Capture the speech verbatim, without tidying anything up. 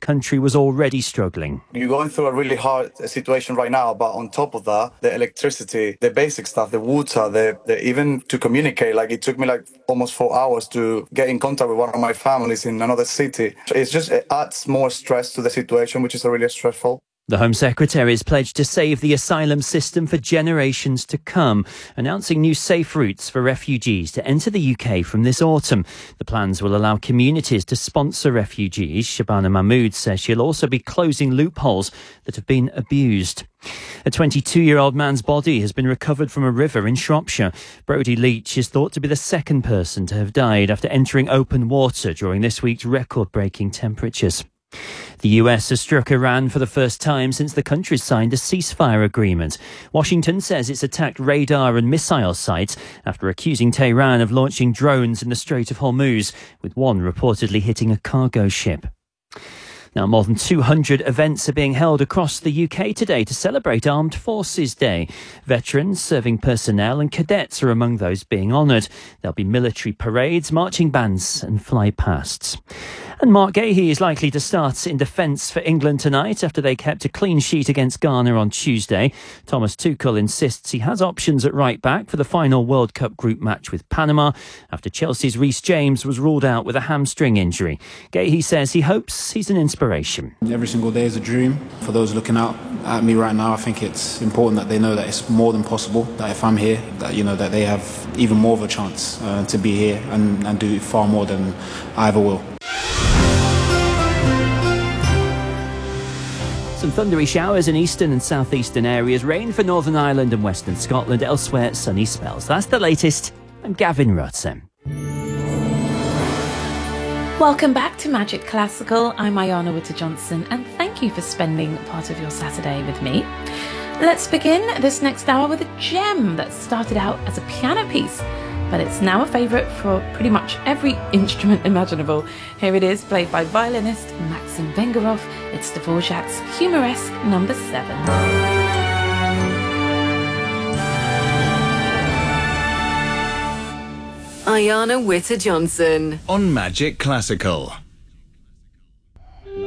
country was already struggling. You're going through a really hard situation right now, but on top of that, the electricity, the basic stuff, the water, the, the even to communicate, like it took me like almost four hours to get in contact with one of my families in another city. It's just, it adds more stress to the situation, which is really stressful. The Home Secretary has pledged to save the asylum system for generations to come, announcing new safe routes for refugees to enter the U K from this autumn. The plans will allow communities to sponsor refugees. Shabana Mahmood says she'll also be closing loopholes that have been abused. A twenty-two-year-old man's body has been recovered from a river in Shropshire. Brodie Leach is thought to be the second person to have died after entering open water during this week's record-breaking temperatures. The U S has struck Iran for the first time since the country signed a ceasefire agreement. Washington says it's attacked radar and missile sites after accusing Tehran of launching drones in the Strait of Hormuz, with one reportedly hitting a cargo ship. Now, more than two hundred events are being held across the U K today to celebrate Armed Forces Day. Veterans, serving personnel and cadets are among those being honoured. There'll be military parades, marching bands and fly-pasts. And Mark Gahey is likely to start in defence for England tonight after they kept a clean sheet against Ghana on Tuesday. Thomas Tuchel insists he has options at right back for the final World Cup group match with Panama after Chelsea's Reece James was ruled out with a hamstring injury. Gahey says he hopes he's an inspiration. Every single day is a dream. For those looking out at me right now, I think it's important that they know that it's more than possible, that if I'm here, that you know that they have even more of a chance uh, to be here and, and do far more than I ever will. Some thundery showers in eastern and southeastern areas, rain for Northern Ireland and Western Scotland, elsewhere sunny spells. That's the latest. I'm Gavin Rutzen. Welcome back to Magic Classical. I'm Ayana Witter-Johnson, and thank you for spending part of your Saturday with me. Let's begin this next hour with a gem that started out as a piano piece, but it's now a favourite for pretty much every instrument imaginable. Here it is, played by violinist Maxim Vengerov. It's Dvorak's Humoresque number seven. Ayana Witter-Johnson on Magic Classical.